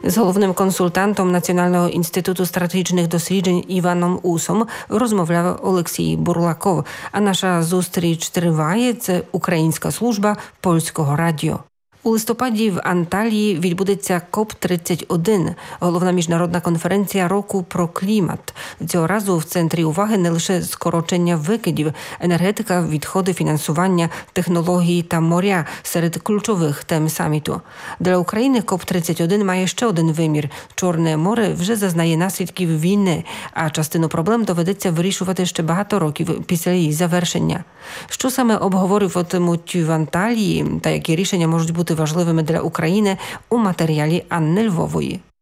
З головним консультантом Національного інституту стратегічних досліджень Іваном Усом розмовляв Олексій Бурлаков. А наша зустріч триває. Це Українська служба Польського радіо. У листопаді в Анталії відбудеться КОП-31 – головна міжнародна конференція року про клімат. Цього разу в центрі уваги не лише скорочення викидів, енергетика, відходи, фінансування, технології та моря серед ключових тем саміту. Для України КОП-31 має ще один вимір. Чорне море вже зазнає наслідків війни, а частину проблем доведеться вирішувати ще багато років після її завершення. Що саме обговорюватимуть в Анталії та які рішення можуть бути важливими для України у матеріалі Анни Львової.